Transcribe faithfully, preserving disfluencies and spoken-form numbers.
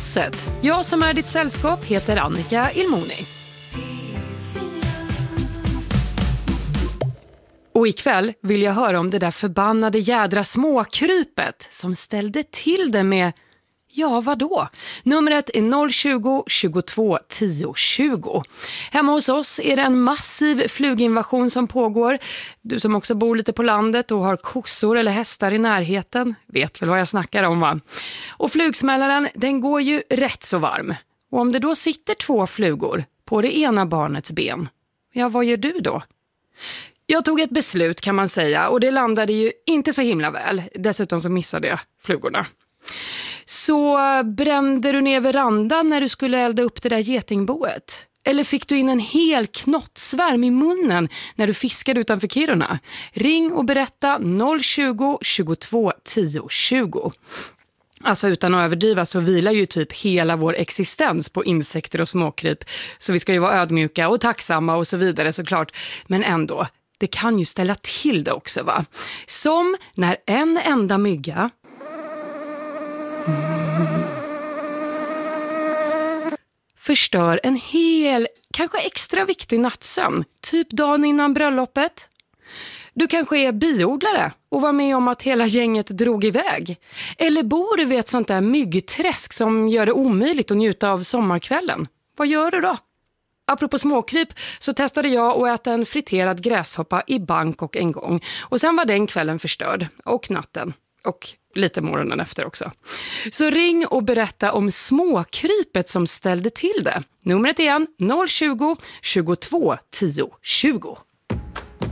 Passet. Jag som är ditt sällskap heter Annika Ilmoni. Och ikväll vill jag höra om det där förbannade jädra småkrypet som ställde till det med, ja vadå? Numret är noll tjugo, tjugotvå, tio, tjugo. Hemma hos oss är det en massiv fluginvasion som pågår. Du som också bor lite på landet och har kossor eller hästar i närheten vet väl vad jag snackar om, va? Och flugsmällaren, den går ju rätt så varm. Och om det då sitter två flugor på det ena barnets ben, ja vad gör du då? Jag tog ett beslut kan man säga och det landade ju inte så himla väl. Dessutom så missade jag flugorna. Så brände du ner verandan när du skulle elda upp det där getingboet? Eller fick du in en hel knottsvärm i munnen när du fiskade utanför Kiruna? Ring och berätta noll tjugo, tjugotvå, tio, tjugo. Alltså utan att överdriva så vilar ju typ hela vår existens på insekter och småkryp. Så vi ska ju vara ödmjuka och tacksamma och så vidare såklart. Men ändå, det kan ju ställa till det också, va? Som när en enda mygga förstör en hel, kanske extra viktig nattsömn, typ dagen innan bröllopet. Du kanske är biodlare och var med om att hela gänget drog iväg. Eller bor du vid ett sånt där myggträsk som gör det omöjligt att njuta av sommarkvällen. Vad gör du då? Apropå småkryp så testade jag att äta en friterad gräshoppa i Bangkok en gång. Och sen var den kvällen förstörd. Och natten. Och lite morgonen efter också. Så ring och berätta om småkrypet som ställde till det. Numret igen noll tjugo, tjugotvå, tio, tjugo.